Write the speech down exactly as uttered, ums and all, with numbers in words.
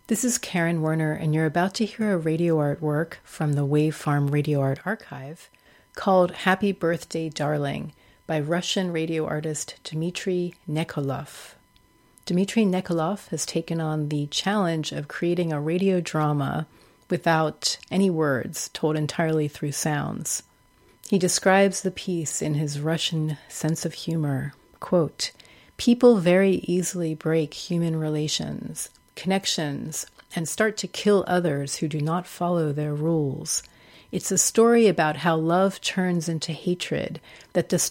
This is Karen Werner, and you're about to hear a radio art work from the Wave Farm Radio Art Archive called Happy Birthday, Darling by Russian radio artist Dmitry Nekolov. Dmitry Nekolov has taken on the challenge of creating a radio drama without any words, told entirely through sounds. He describes the piece in his Russian sense of humor. Quote, "People very easily break human relations, connections, and start to kill others who do not follow their rules. It's a story about how love turns into hatred that